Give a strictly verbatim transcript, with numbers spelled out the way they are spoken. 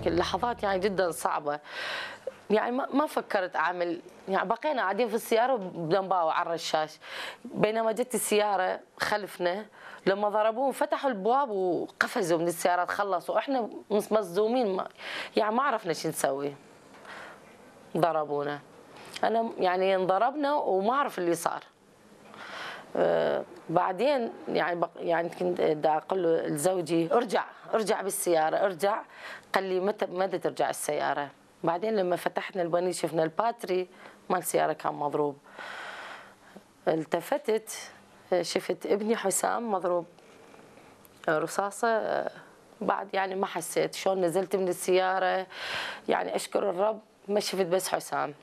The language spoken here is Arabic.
اللحظات يعني جدا صعبه. يعني ما ما فكرت اعمل، يعني بقينا قاعدين في السياره وبدنا نباوع على الرشاش، بينما جت السياره خلفنا لما ضربوهم فتحوا الابواب وقفزوا من السيارات خلصوا، احنا مصدومين ما يعني ما عرفنا شو نسوي. ضربونا، انا يعني انضربنا وما اعرف اللي صار. آه بعدين يعني بق يعني كنت دا اقول له لزوجي ارجع ارجع بالسياره ارجع، قال لي متى متى ترجع السياره؟ بعدين لما فتحنا البني شفنا الباتري مال السياره كان مضروب. التفتت شفت ابني حسام مضروب رصاصه. بعد يعني ما حسيت شلون نزلت من السياره، يعني اشكر الرب ما شفت بس حسام.